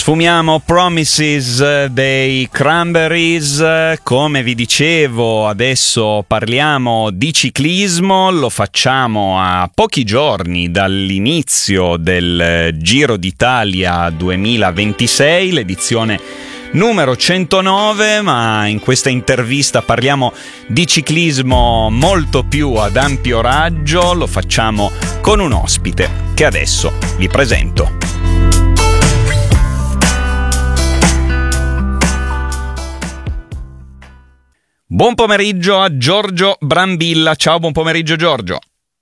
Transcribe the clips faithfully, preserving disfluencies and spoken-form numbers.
Sfumiamo Promises dei Cranberries. Come vi dicevo, adesso parliamo di ciclismo, lo facciamo a pochi giorni dall'inizio del Giro d'Italia duemilaventisei, l'edizione numero centonove, ma in questa intervista parliamo di ciclismo molto più ad ampio raggio, lo facciamo con un ospite che adesso vi presento. Buon pomeriggio a Giorgio Brambilla. Ciao, buon pomeriggio Giorgio.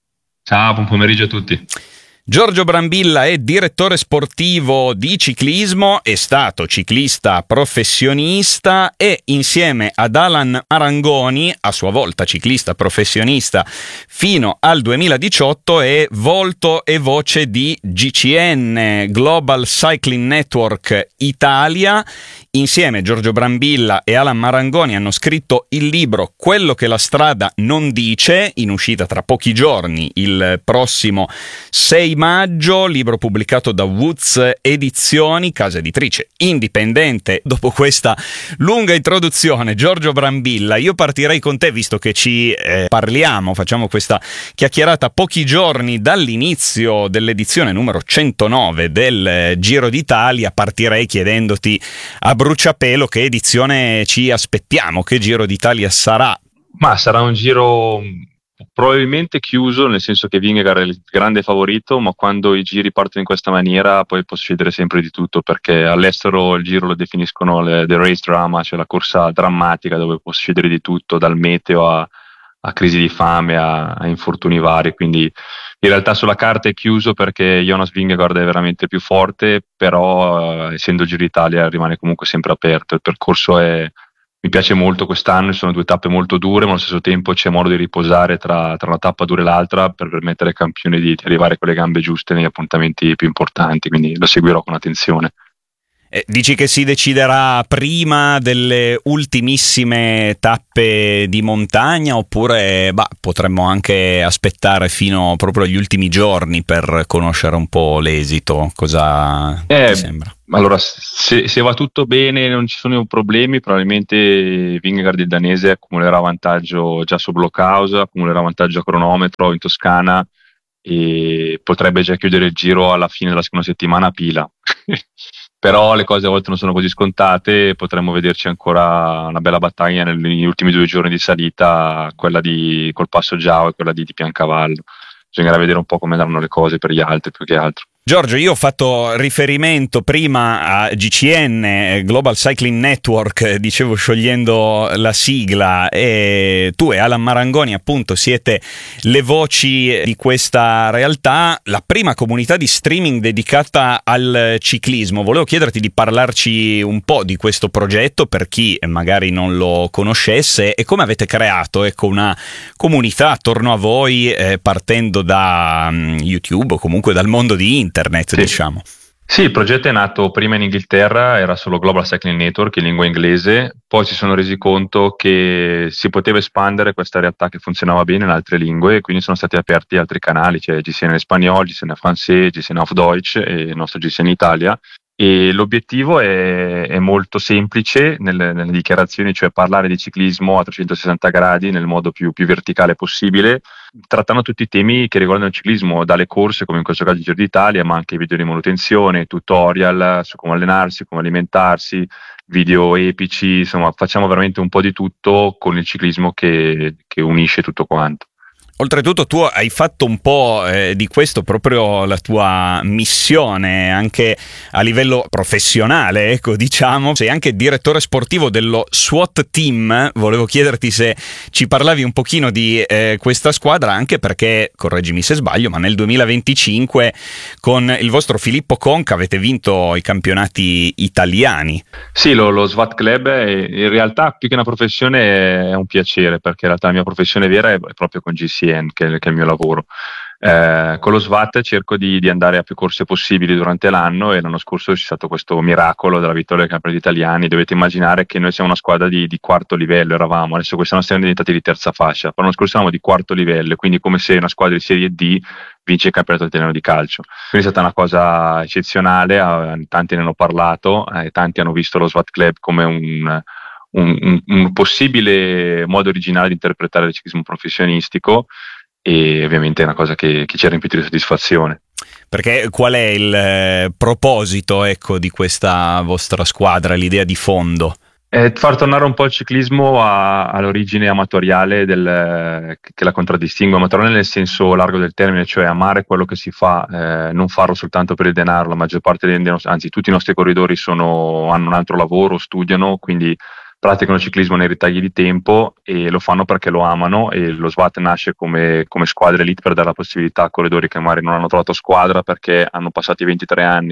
Ciao, buon pomeriggio a tutti. Giorgio Brambilla è direttore sportivo di ciclismo, è stato ciclista professionista e insieme ad Alan Marangoni, a sua volta ciclista professionista fino al duemiladiciotto, è volto e voce di G C N, Global Cycling Network Italia. Insieme Giorgio Brambilla e Alan Marangoni hanno scritto il libro Quello che la strada non dice, in uscita tra pochi giorni, il prossimo sei maggio, libro pubblicato da Woods Edizioni, casa editrice indipendente. Dopo questa lunga introduzione, Giorgio Brambilla, io partirei con te, visto che ci eh, parliamo, facciamo questa chiacchierata a pochi giorni dall'inizio dell'edizione numero centonove del eh, Giro d'Italia. Partirei chiedendoti a bruciapelo che edizione ci aspettiamo, che Giro d'Italia sarà. Ma sarà un giro probabilmente chiuso, nel senso che Vingegaard è il grande favorito, ma quando i giri partono in questa maniera poi può succedere sempre di tutto, perché all'estero il giro lo definiscono le, the race drama, cioè la corsa drammatica dove può succedere di tutto, dal meteo a, a crisi di fame a, a infortuni vari, quindi in realtà sulla carta è chiuso perché Jonas Vingegaard è veramente più forte, però eh, essendo il Giro d'Italia rimane comunque sempre aperto. Il percorso è, mi piace molto quest'anno, sono due tappe molto dure, ma allo stesso tempo c'è modo di riposare tra, tra una tappa dura e l'altra per permettere ai campioni di, di arrivare con le gambe giuste negli appuntamenti più importanti, quindi lo seguirò con attenzione. Eh, dici che si deciderà prima delle ultimissime tappe di montagna, oppure bah, potremmo anche aspettare fino proprio agli ultimi giorni per conoscere un po' l'esito? Cosa eh, ti sembra? Allora, se, se va tutto bene e non ci sono problemi, probabilmente Vingegaard il danese accumulerà vantaggio già su Blockhouse, accumulerà vantaggio a cronometro in Toscana e potrebbe già chiudere il giro alla fine della seconda settimana a Pila. Però le cose a volte non sono così scontate, potremmo vederci ancora una bella battaglia negli ultimi due giorni di salita, quella di col Passo Giao e quella di, di Piancavallo. Bisognerà vedere un po' come andranno le cose per gli altri più che altro. Giorgio, io ho fatto riferimento prima a G C N, Global Cycling Network, dicevo sciogliendo la sigla, e tu e Alan Marangoni appunto siete le voci di questa realtà, la prima comunità di streaming dedicata al ciclismo. Volevo chiederti di parlarci un po' di questo progetto per chi magari non lo conoscesse e come avete creato ecco, una comunità attorno a voi eh, partendo da um, YouTube o comunque dal mondo di internet. Internet, sì. diciamo. Sì, il progetto è nato prima in Inghilterra, era solo Global Cycling Network in lingua inglese, poi si sono resi conto che si poteva espandere questa realtà che funzionava bene in altre lingue e quindi sono stati aperti altri canali, cioè G C N Espagnol, G C N Francese, G C N auf Deutsch e il nostro G C N Italia. E l'obiettivo è, è molto semplice nelle, nelle dichiarazioni, cioè parlare di ciclismo a trecentosessanta gradi nel modo più, più verticale possibile, trattando tutti i temi che riguardano il ciclismo, dalle corse come in questo caso il Giro d'Italia, ma anche video di manutenzione, tutorial su come allenarsi, come alimentarsi, video epici, insomma facciamo veramente un po' di tutto con il ciclismo che, che unisce tutto quanto. Oltretutto tu hai fatto un po' eh, di questo proprio la tua missione anche a livello professionale, ecco diciamo, sei anche direttore sportivo dello SWAT Team. Volevo chiederti se ci parlavi un pochino di eh, questa squadra, anche perché, correggimi se sbaglio, ma nel duemilaventicinque con il vostro Filippo Conca avete vinto i campionati italiani. Sì, lo, lo SWAT Club è, in realtà più che una professione è un piacere, perché in realtà la mia professione vera è proprio con G C N, che, che è il mio lavoro. Eh, con lo S W A T cerco di, di andare a più corse possibili durante l'anno e l'anno scorso c'è stato questo miracolo della vittoria dei campionati italiani. Dovete immaginare che noi siamo una squadra di, di quarto livello, eravamo, adesso quest'anno siamo diventati di terza fascia, però l'anno scorso eravamo di quarto livello, quindi come se una squadra di Serie D vince il campionato italiano di calcio. Quindi è stata una cosa eccezionale, eh, tanti ne hanno parlato, eh, tanti hanno visto lo S W A T Club come un, un, un, un possibile modo originale di interpretare il ciclismo professionistico, e ovviamente è una cosa che, che ci ha riempito di soddisfazione. Perché qual è il eh, proposito, ecco, di questa vostra squadra, l'idea di fondo? Eh, far tornare un po' il ciclismo a, all'origine amatoriale del, che la contraddistingue, amatoriale nel senso largo del termine, cioè amare quello che si fa, eh, non farlo soltanto per il denaro. La maggior parte dei nostri, anzi tutti i nostri corridori sono, hanno un altro lavoro, studiano, quindi praticano ciclismo nei ritagli di tempo e lo fanno perché lo amano, e lo S W A T nasce come, come squadra elite per dare la possibilità a corridori che magari non hanno trovato squadra perché hanno passato i ventitré anni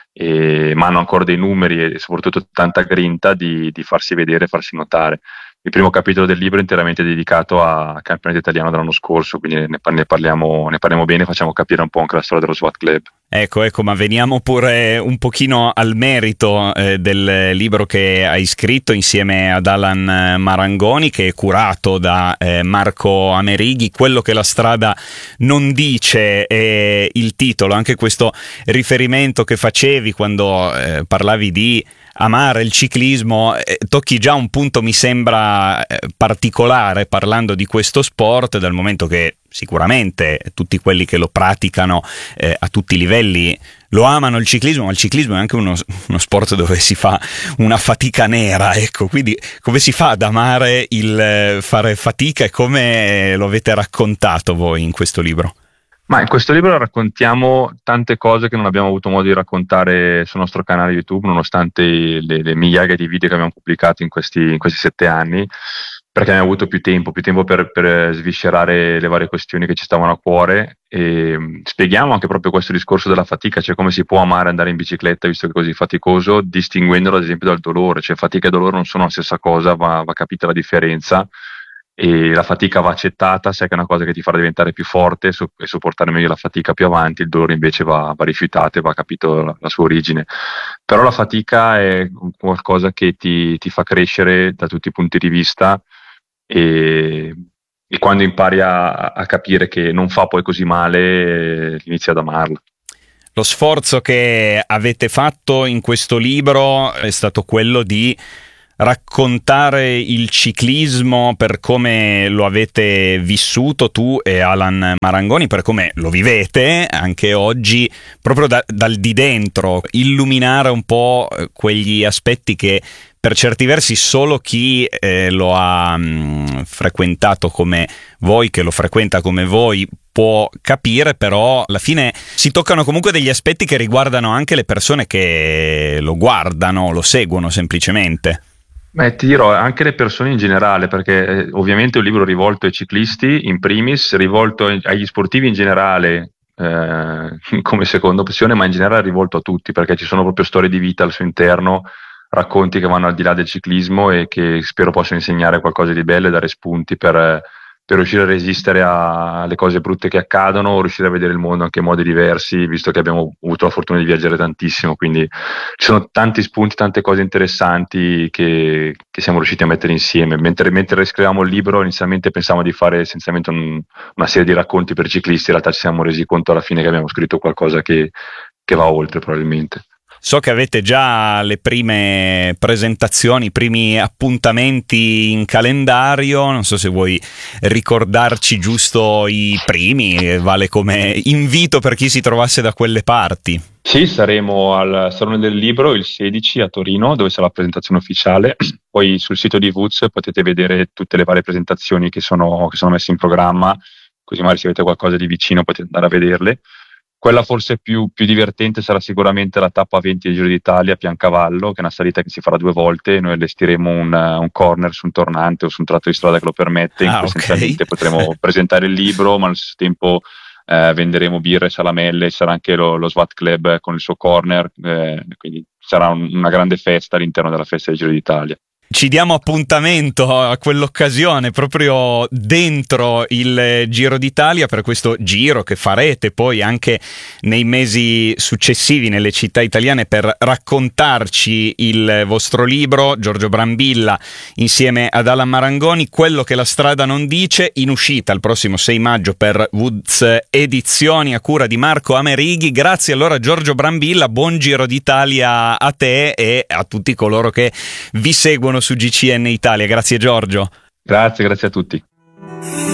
e, ma hanno ancora dei numeri e soprattutto tanta grinta di, di farsi vedere e farsi notare. Il primo capitolo del libro è interamente dedicato a campionato italiano dell'anno scorso, quindi ne, ne, parliamo, ne parliamo bene, facciamo capire un po' anche la storia dello S W A T Club. Ecco, ecco, ma veniamo pure un pochino al merito eh, del libro che hai scritto insieme ad Alan Marangoni, che è curato da eh, Marco Amerighi. Quello che la strada non dice è il titolo, anche questo riferimento che facevi quando eh, parlavi di amare il ciclismo, eh, tocchi già un punto mi sembra eh, particolare parlando di questo sport, dal momento che sicuramente tutti quelli che lo praticano eh, a tutti i livelli lo amano il ciclismo, ma il ciclismo è anche uno, uno sport dove si fa una fatica nera, ecco, quindi come si fa ad amare il eh, fare fatica e come lo avete raccontato voi in questo libro? Ma in questo libro raccontiamo tante cose che non abbiamo avuto modo di raccontare sul nostro canale YouTube, nonostante le, le migliaia di video che abbiamo pubblicato in questi, in questi sette anni, perché abbiamo avuto più tempo, più tempo per, per sviscerare le varie questioni che ci stavano a cuore, e um, spieghiamo anche proprio questo discorso della fatica, cioè come si può amare andare in bicicletta visto che è così faticoso, distinguendolo ad esempio dal dolore, cioè fatica e dolore non sono la stessa cosa, va, va capita la differenza. E la fatica va accettata, sai che è una cosa che ti farà diventare più forte e, so- e sopportare meglio la fatica più avanti. Il dolore invece va, va rifiutato e va capito la, la sua origine. Però la fatica è qualcosa che ti, ti fa crescere da tutti i punti di vista, e, e quando impari a, a capire che non fa poi così male, inizi ad amarla. Lo sforzo che avete fatto in questo libro è stato quello di raccontare il ciclismo per come lo avete vissuto tu e Alan Marangoni, per come lo vivete anche oggi, proprio da, dal di dentro, illuminare un po' quegli aspetti che per certi versi solo chi eh, lo ha mh, frequentato come voi, che lo frequenta come voi, può capire, però alla fine si toccano comunque degli aspetti che riguardano anche le persone che lo guardano, lo seguono semplicemente. Beh, ti dirò anche le persone in generale, perché eh, ovviamente è un libro rivolto ai ciclisti in primis, rivolto agli sportivi in generale eh, come seconda opzione, ma in generale rivolto a tutti, perché ci sono proprio storie di vita al suo interno, racconti che vanno al di là del ciclismo e che spero possano insegnare qualcosa di bello e dare spunti per, per riuscire a resistere a- alle cose brutte che accadono, o riuscire a vedere il mondo anche in modi diversi, visto che abbiamo avuto la fortuna di viaggiare tantissimo, quindi ci sono tanti spunti, tante cose interessanti che, che siamo riusciti a mettere insieme. Mentre, mentre scrivevamo il libro inizialmente pensavamo di fare essenzialmente un- una serie di racconti per ciclisti, in realtà ci siamo resi conto alla fine che abbiamo scritto qualcosa che, che va oltre probabilmente. So che avete già le prime presentazioni, i primi appuntamenti in calendario, non so se vuoi ricordarci giusto i primi, vale come invito per chi si trovasse da quelle parti. Sì, saremo al Salone del Libro il sedici a Torino, dove sarà la presentazione ufficiale. Poi sul sito di Woods potete vedere tutte le varie presentazioni che sono, che sono messe in programma, così magari se avete qualcosa di vicino potete andare a vederle. Quella forse più, più divertente sarà sicuramente la tappa venti del Giro d'Italia a Piancavallo, che è una salita che si farà due volte. Noi allestiremo un, un corner su un tornante o su un tratto di strada che lo permette, in Ah, cui ok. essenzialmente potremo presentare il libro, ma allo stesso tempo eh, venderemo birre e salamelle. Sarà anche lo, lo S W A T Club con il suo corner, eh, quindi sarà un- una grande festa all'interno della festa del Giro d'Italia. ci diamo appuntamento a quell'occasione proprio dentro il Giro d'Italia, per questo giro che farete poi anche nei mesi successivi nelle città italiane, per raccontarci il vostro libro, Giorgio Brambilla insieme ad Alan Marangoni, Quello che la strada non dice, in uscita il prossimo sei maggio per Woods Edizioni a cura di Marco Amerighi. Grazie allora Giorgio Brambilla, buon Giro d'Italia a te e a tutti coloro che vi seguono su G C N Italia. Grazie Giorgio. Grazie, grazie a tutti.